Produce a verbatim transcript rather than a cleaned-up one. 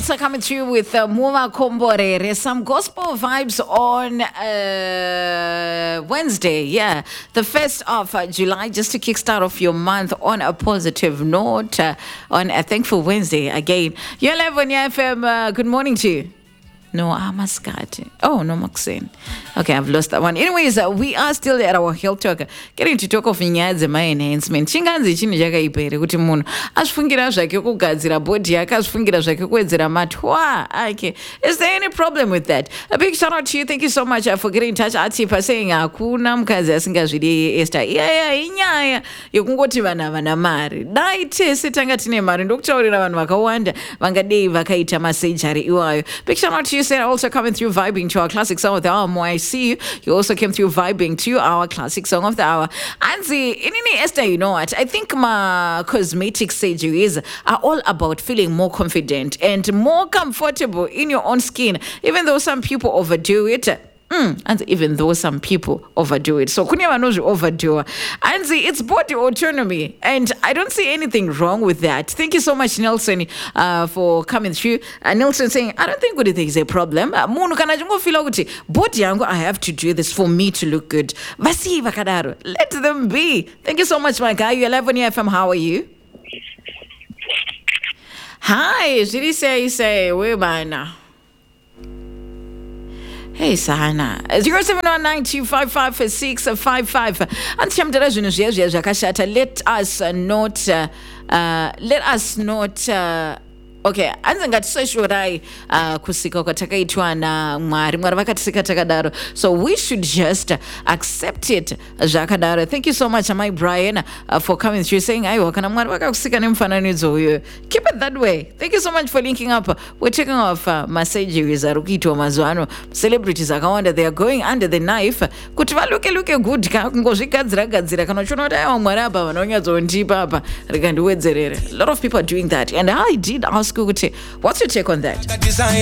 also coming through with uh, Muma Komborere, some gospel vibes on uh, Wednesday. Yeah, the first of uh, July, just to kickstart off your month on a positive note, uh, on a thankful Wednesday again. You're live on your F M. Uh, good morning to you. No, Amaskati. Oh, no, Maxine. Okay, I've lost that one. Anyways, uh, we are still at our health talk. Getting to talk of nyaya my enhancement. Chinganzi chini chakaipere kuti munhu azvifungira zvake kugadzira body yake, azvifungira zvake kuwedzera matwa ake. Is there any problem with that? A big shout out to you. Thank you so much uh, for getting in touch. Atipa saying hakuna mukadzi asingazvidi Esther. Iyaya inyaya yokungoti vanhu havana mari. Dai tese tanga tine mari ndokutaurira vanhu vakawanda vangadei vakaita masejari iwayo. Big shout out to you. You said also coming through vibing to our classic song of the hour. More I see you. You also came through vibing to our classic song of the hour. Anzi, inini Esther, you know what? I think my cosmetic surgeries are all about feeling more confident and more comfortable in your own skin, even though some people overdo it. Mm, and even though some people overdo it. So kunya knows you overdo. And see, it's body autonomy. And I don't see anything wrong with that. Thank you so much, Nelson, uh, for coming through. Uh, Nelson saying, I don't think what is a problem. Munu kana jungo feel like body yangu, I have to do this for me to look good. Basi vakadaro. Let them be. Thank you so much, my guy. You're live on F M. How are you? Hi, did he say, he say, where by now? Hey Sana, zero seven one nine two five five six five five. Let us not, uh, uh, let us not, uh, okay, anze ngatiseshorai uh, kusika kwatakaitwa na Mwari. Mwari vakatisika takadaro. So we should just accept it zvakadaro. Thank you so much, Amai Brian, uh, for coming through saying, aiwa, kana Mwari vakakusika nemufananidzo uyo. Keep it that way. Thank you so much for linking up. We're taking off uh, messages arukitwa mazuano. Celebrities akawanda, they are going under the knife. Kuti valuke luke good ka ngozvigadzira gadzira kana uchona kuti aiwa Mwari apa vanonyadzondipa apa rikandiwedzerere. A lot of people are doing that, and I did ask. What's your take on that?